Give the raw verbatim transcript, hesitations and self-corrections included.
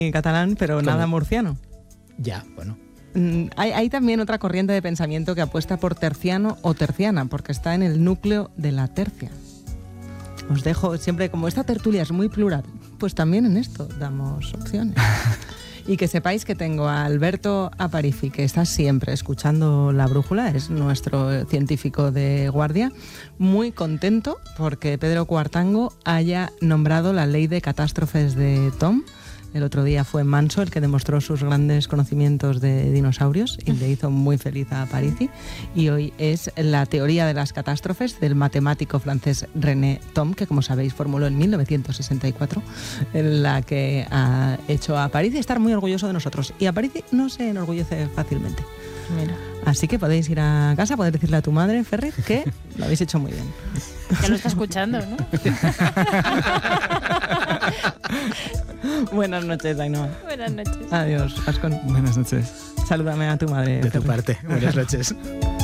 catalán, pero ¿Cómo? nada murciano. Ya, bueno. Mm, Hay, hay también otra corriente de pensamiento que apuesta por terciano o terciana, porque está en el núcleo de la tercia. Os dejo siempre, como esta tertulia es muy plural, pues también en esto damos opciones. Y que sepáis que tengo a Alberto Aparici, que está siempre escuchando La Brújula, es nuestro científico de guardia, muy contento porque Pedro Cuartango haya nombrado la ley de catástrofes de Tom. El otro día fue Manso el que demostró sus grandes conocimientos de dinosaurios y le hizo muy feliz a Aparici. Y hoy es la teoría de las catástrofes del matemático francés René Thom, que como sabéis formuló en mil novecientos sesenta y cuatro, en la que ha hecho a Aparici estar muy orgulloso de nosotros. Y Aparici no se enorgullece fácilmente. Mira. Así que podéis ir a casa, poder decirle a tu madre, Ferri, que lo habéis hecho muy bien. Ya lo está escuchando, ¿no? Buenas noches, Ainhoa. Buenas noches. Adiós, Pascón. Buenas noches. Salúdame a tu madre. De tu Ferri. parte. Buenas noches.